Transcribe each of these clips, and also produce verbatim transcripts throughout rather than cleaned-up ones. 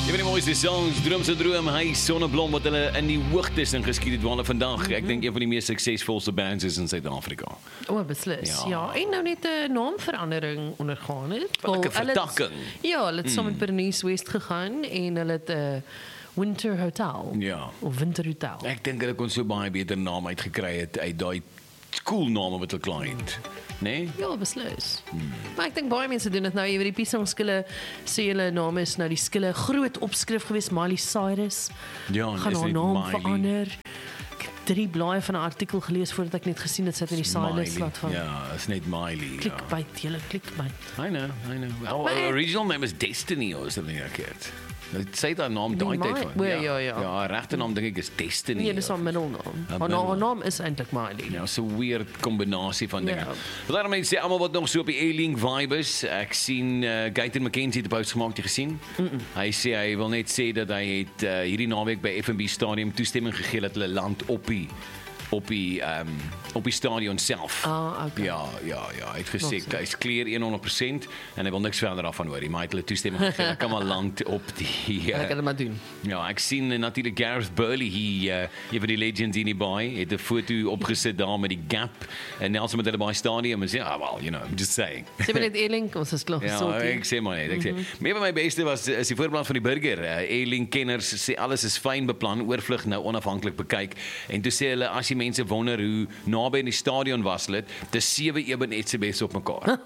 Jy weet die mooiste songs, Droom se droom, hy Sonneblom wat hulle in die hoogtes ingeskiet het waar hulle vandag, ek dink een van die mees suksesvolste bands is in Suid-Afrika. O, beslis. Ja. ja, en nou net 'n naamverandering ondergaan het. Wel, 'n vertakking. Ja, hulle het saam met Bernice West gegaan en hulle het 'n uh, Winter Hotel. Ja. Of Winter Hotel. Ek dink hulle kon so baie beter naam uitgekry het uit daai cool name wat hulle klaar het. Nee? Ja, beslis. Hmm. Maar ek dink baie mense doen dit nou, jy weet die piesangskille sê hulle naam is nou die skille groot opskrif gewees, Miley Cyrus. Ja, gaan is haar net naam Miley. verander. Ek het drie blaaie van 'n artikel gelees voordat ek net gesien het sit in die silence laat van. Ja, is net Miley. Clickbait, julle clickbait. I know, I know. Our original name is Destiny or something like that. Dit sê daar naam daai tyd van. Ja, ja, ja. Ja, regte naam dink ek is Destiny. Nee, dis haar middelnaam. Haar naam, haar naam is eintlik Miley. Ja, so 'n weird kombinasie van dinge. Ja. Wat dan mense sê almal wat nog so op die A-Link vibe is. Ek sien uh, Gayton McKenzie het 'n post gemaak, jy gesien? Mm -mm. Hy sê hy wil net sê dat hy het uh, hierdie naweek by F N B Stadium toestemming gegee dat hulle land op die op die um, op die stadion self. Ah, okay. Ja, ja, ja, hy het gesê hy is clear honderd persent en hy wil niks verder daarvan hoor. Maar hy het hulle toestemming gegee. Hy kan maar land op die uh, Ek kan dit maar doen. Ja, ek sien uh, natuurlik Gareth Burley hier, uh, een van die legends in die baie, het 'n foto opgesit daar met die Gap en Nelson Mandela Bay Stadium en sê, ah, well, you know, I'm just saying. Sê maar net A-Link, ons is klaar Ja, gesorteer. ek sê maar net, ek sê. Meer van my beste was is die voorblad van die burger. Uh, A-Link kenners sê alles is fyn beplan, oorvlug nou onafhanklik bekyk en toe sê hulle as die mense wonder hoe naby in die stadion was hulle, dis sewe Eben Etzebeth op mekaar.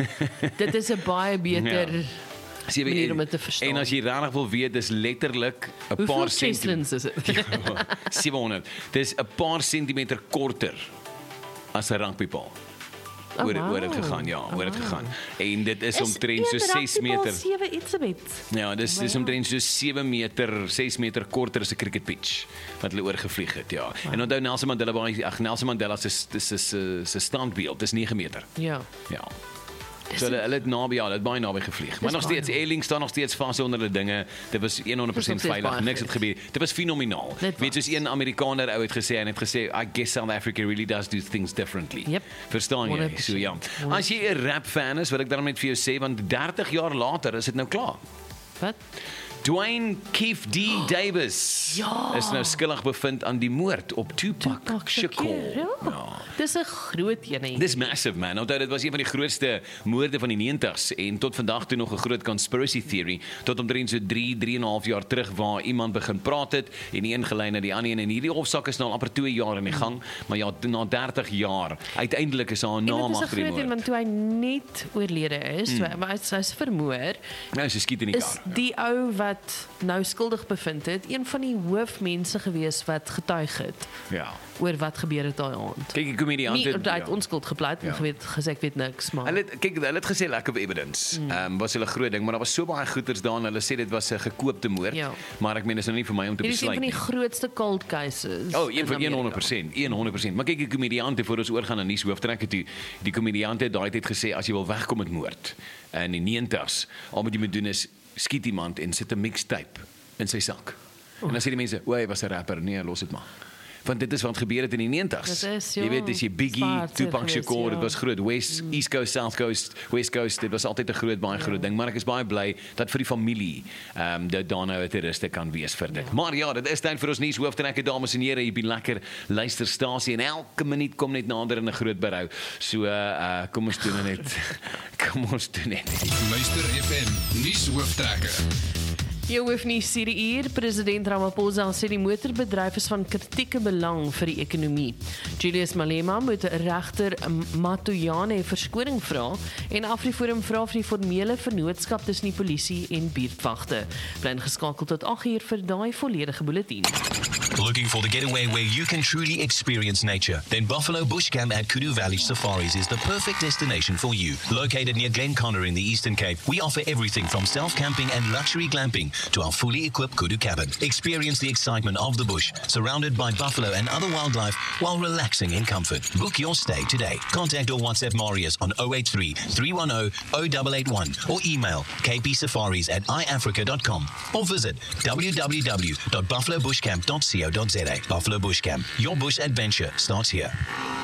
Dit is 'n baie beter Sewe manier om dit te verstaan. En as jy regtig wil weet, dis letterlik 'n Hoeveel paar Cheslins is dit? sewehonderd. Dis 'n paar sentimeter korter as 'n rugbypaal. Oh, Oor wow. oor dit gegaan, ja, oor dit Oh, wow. gegaan. En dit is omtrent so ses meter. sewe Etzebeth. Ja, dis dis Wow. omtrent so sewe meter, ses meter korter as 'n cricket pitch wat hulle oorgevlieg het, ja. Wow. En onthou Nelson Mandela Bay, ag Nelson Mandela se se se se standbeeld, dis nege meter. Ja. Ja. So hulle hulle het naby, ja, hulle het baie naby gevlieg. Maar nog steeds, A-Link staan nog steeds vas onder hulle dinge. Dit was honderd persent Dis nog steeds veilig, baie niks het goed. gebeur. Dit was fenomenaal. Dit Weet was. soos een Amerikaner ou het gesê en het gesê, I guess South Africa really does do things differently. Yep. Verstaan jy? honderd So ja. persent. As jy 'n rap fan is, wat ek daarom net vir jou sê, want dertig jaar later is dit nou klaar. Wat? Dwayne Keith D. Davis Ja. is nou skuldig bevind aan die moord op Tupac, Tupac Shakur. Shakur, ja. Ja. Dis 'n groot een. Dis massive man. Onthou dit was een van die grootste moorde van die negentigs en tot vandag toe nog 'n groot conspiracy theory tot omtrent so drie, drie en 'n half jaar terug waar iemand begin praat het en die een gelei na die ander een en hierdie hofsaak is nou al amper twee jaar in die gang, maar ja, na dertig jaar uiteindelik is daar 'n naam En dit is 'n agter die groot een moord. want toe hy net oorlede is, mm. toe, maar hy is, hy is vermoor, Nou, sy skiet in die is kar. die ou wat nou skuldig bevind het, een van die hoofmense gewees wat getuig het Ja. oor wat gebeur het daai aand. Kyk, die komediant Nie het dat hy het onskuld gepleit en Ja. geweet gesê ek weet niks, maar Hulle het, kyk, hulle het gesê lack of evidence. Ehm mm. um, was hulle groot ding, maar daar was so baie goeters daarin. Hulle sê dit was 'n gekoopte moord. Ja. Maar ek meen dis nou nie vir my om te Dit is een besluit van die nie. grootste cold cases. Oh, een in van Amerika. honderd persent, honderd persent. Maar kyk, die komediante voor ons oorgaan aan nuus hooftrekke toe. Die komediante het daai tyd gesê as jy wil wegkom met moord in die negentigs, al wat jy moet doen is skiet iemand en sit 'n mixtape in sy sak. En dan sê die mense, "O, hy was 'n rapper." Nee, los dit maar. Want dit is wat gebeur het in die negentigs. Dit is, ja, Jy weet, dis jy Biggie, zwaar Tupac geweest, Shakur, ja. dit was groot. West, East Coast, South Coast, West Coast, dit was altyd 'n groot, baie Ja. groot ding. Maar ek is baie bly dat vir die familie ehm um, dat daar nou 'n terroriste kan wees vir dit. Maar ja, dit is tyd vir ons nuus hooftrekke, dames en here. Hier by lekker luisterstasie en elke minuut kom net nader in 'n groot berou. So uh, uh kom ons doen net. Kom ons doen net. Luister F M, nuus hooftrekke. Jou hoef nie sê die uur, president Ramaphosa sê die motorbedryf is van kritieke belang vir die ekonomie. Julius Malema moet regter Matoyane verskoning vra en Afriforum vra vir die formele vennootskap tussen die polisie en buurtwagte. Bly geskakel tot agt uur vir daai volledige bulletin. Looking for the getaway where you can truly experience nature? Then Buffalo Bush Camp at Kudu Valley Safaris is the perfect destination for you. Located near Glenconner in the Eastern Cape, we offer everything from self-camping and luxury glamping to our fully equipped Kudu cabin. Experience the excitement of the bush, surrounded by buffalo and other wildlife while relaxing in comfort. Book your stay today. Contact or WhatsApp Marius on zero eight three, three one zero, zero eight eight one or email k p safaris at i africa dot com or visit w w w dot buffalo bush camp dot co dot za. Buffalo Bush Camp. Your bush adventure starts here.